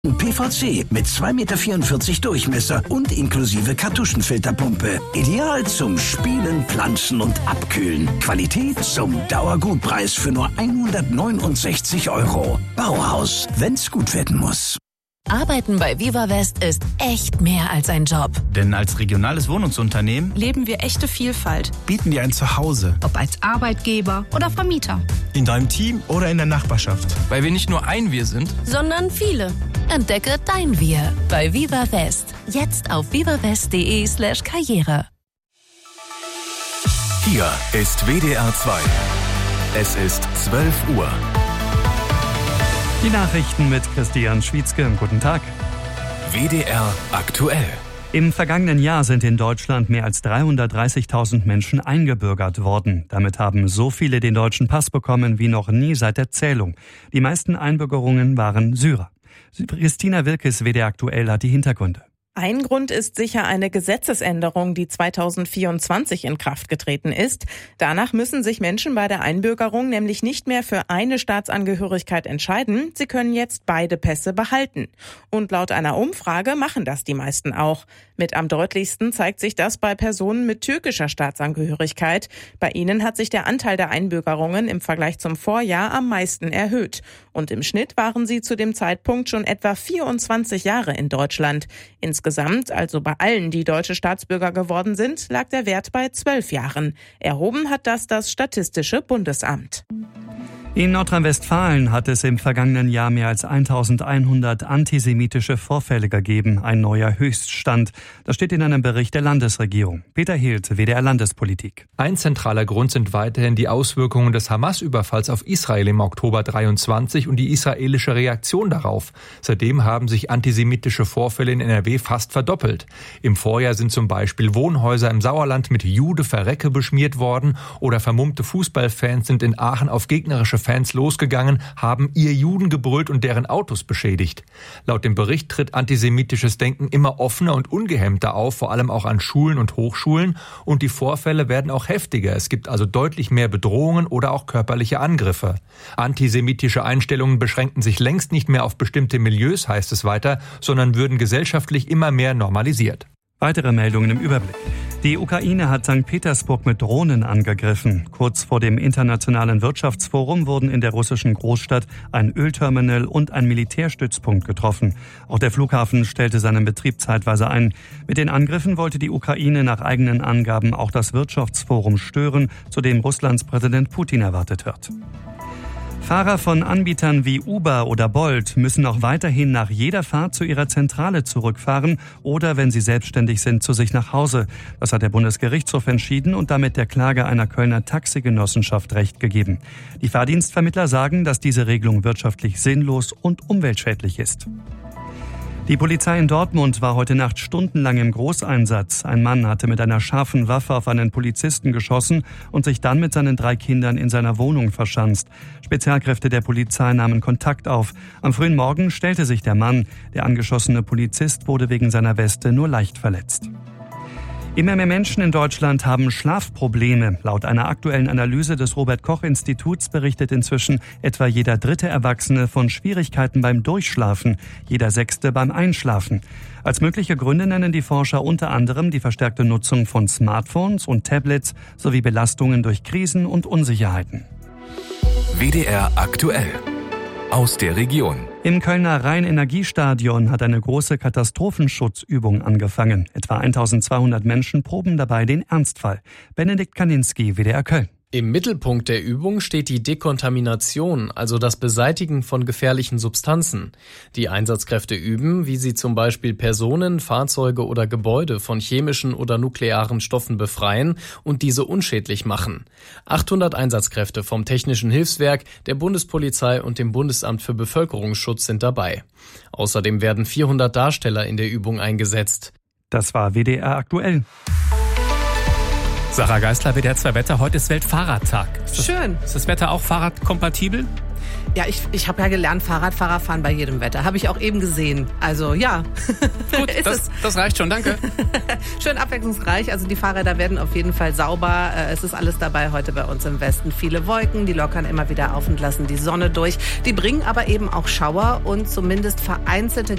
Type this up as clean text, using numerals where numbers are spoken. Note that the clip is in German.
PVC mit 2,44 Meter Durchmesser und inklusive Kartuschenfilterpumpe. Ideal zum Spielen, Pflanzen und Abkühlen. Qualität zum Dauergutpreis für nur 169 €. Bauhaus, wenn's gut werden muss. Arbeiten bei Viva West ist echt mehr als ein Job. Denn als regionales Wohnungsunternehmen leben wir echte Vielfalt. Bieten wir ein Zuhause. Ob als Arbeitgeber oder Vermieter. In deinem Team oder in der Nachbarschaft. Weil wir nicht nur ein Wir sind, sondern viele. Entdecke dein Wir bei Viva West. Jetzt auf vivawest.de/karriere. Hier ist WDR 2. Es ist 12 Uhr. Die Nachrichten mit Christian Schwietzke. Guten Tag. WDR aktuell. Im vergangenen Jahr sind in Deutschland mehr als 330.000 Menschen eingebürgert worden. Damit haben so viele den deutschen Pass bekommen wie noch nie seit der Zählung. Die meisten Einbürgerungen waren Syrer. Christina Wilkes, WDR aktuell, hat die Hintergründe. Ein Grund ist sicher eine Gesetzesänderung, die 2024 in Kraft getreten ist. Danach müssen sich Menschen bei der Einbürgerung nämlich nicht mehr für eine Staatsangehörigkeit entscheiden. Sie können jetzt beide Pässe behalten. Und laut einer Umfrage machen das die meisten auch. Mit am deutlichsten zeigt sich das bei Personen mit türkischer Staatsangehörigkeit. Bei ihnen hat sich der Anteil der Einbürgerungen im Vergleich zum Vorjahr am meisten erhöht. Und im Schnitt waren sie zu dem Zeitpunkt schon etwa 24 Jahre in Deutschland. Insgesamt, also bei allen, die deutsche Staatsbürger geworden sind, lag der Wert bei 12 Jahren. Erhoben hat das Statistische Bundesamt. In Nordrhein-Westfalen hat es im vergangenen Jahr mehr als 1100 antisemitische Vorfälle gegeben. Ein neuer Höchststand. Das steht in einem Bericht der Landesregierung. Peter Hielt, WDR Landespolitik. Ein zentraler Grund sind weiterhin die Auswirkungen des Hamas-Überfalls auf Israel im Oktober 23 und die israelische Reaktion darauf. Seitdem haben sich antisemitische Vorfälle in NRW fast verdoppelt. Im Vorjahr sind zum Beispiel Wohnhäuser im Sauerland mit Jude verrecke beschmiert worden oder vermummte Fußballfans sind in Aachen auf gegnerische Fans losgegangen, haben ihr Juden gebrüllt und deren Autos beschädigt. Laut dem Bericht tritt antisemitisches Denken immer offener und ungehemmter auf, vor allem auch an Schulen und Hochschulen. Und die Vorfälle werden auch heftiger. Es gibt also deutlich mehr Bedrohungen oder auch körperliche Angriffe. Antisemitische Einstellungen beschränken sich längst nicht mehr auf bestimmte Milieus, heißt es weiter, sondern würden gesellschaftlich immer mehr normalisiert. Weitere Meldungen im Überblick. Die Ukraine hat St. Petersburg mit Drohnen angegriffen. Kurz vor dem Internationalen Wirtschaftsforum wurden in der russischen Großstadt ein Ölterminal und ein Militärstützpunkt getroffen. Auch der Flughafen stellte seinen Betrieb zeitweise ein. Mit den Angriffen wollte die Ukraine nach eigenen Angaben auch das Wirtschaftsforum stören, zu dem Russlands Präsident Putin erwartet wird. Fahrer von Anbietern wie Uber oder Bolt müssen auch weiterhin nach jeder Fahrt zu ihrer Zentrale zurückfahren oder, wenn sie selbstständig sind, zu sich nach Hause. Das hat der Bundesgerichtshof entschieden und damit der Klage einer Kölner Taxigenossenschaft Recht gegeben. Die Fahrdienstvermittler sagen, dass diese Regelung wirtschaftlich sinnlos und umweltschädlich ist. Die Polizei in Dortmund war heute Nacht stundenlang im Großeinsatz. Ein Mann hatte mit einer scharfen Waffe auf einen Polizisten geschossen und sich dann mit seinen 3 Kindern in seiner Wohnung verschanzt. Spezialkräfte der Polizei nahmen Kontakt auf. Am frühen Morgen stellte sich der Mann. Der angeschossene Polizist wurde wegen seiner Weste nur leicht verletzt. Immer mehr Menschen in Deutschland haben Schlafprobleme. Laut einer aktuellen Analyse des Robert-Koch-Instituts berichtet inzwischen etwa jeder 3. Erwachsene von Schwierigkeiten beim Durchschlafen, jeder 6. beim Einschlafen. Als mögliche Gründe nennen die Forscher unter anderem die verstärkte Nutzung von Smartphones und Tablets sowie Belastungen durch Krisen und Unsicherheiten. WDR aktuell. Aus der Region. Im Kölner Rhein-Energiestadion hat eine große Katastrophenschutzübung angefangen. Etwa 1200 Menschen proben dabei den Ernstfall. Benedikt Kaninski, WDR Köln. Im Mittelpunkt der Übung steht die Dekontamination, also das Beseitigen von gefährlichen Substanzen. Die Einsatzkräfte üben, wie sie zum Beispiel Personen, Fahrzeuge oder Gebäude von chemischen oder nuklearen Stoffen befreien und diese unschädlich machen. 800 Einsatzkräfte vom Technischen Hilfswerk, der Bundespolizei und dem Bundesamt für Bevölkerungsschutz sind dabei. Außerdem werden 400 Darsteller in der Übung eingesetzt. Das war WDR aktuell. Sarah Geisler, WDR 2 Wetter. Heute ist Weltfahrradtag. Schön. Ist das Wetter auch fahrradkompatibel? Ja, ich habe ja gelernt, Fahrradfahrer fahren bei jedem Wetter. Habe ich auch eben gesehen. Also ja. Gut, das reicht schon, danke. Schön abwechslungsreich. Also die Fahrräder werden auf jeden Fall sauber. Es ist alles dabei heute bei uns im Westen. Viele Wolken, die lockern immer wieder auf und lassen die Sonne durch. Die bringen aber eben auch Schauer und zumindest vereinzelte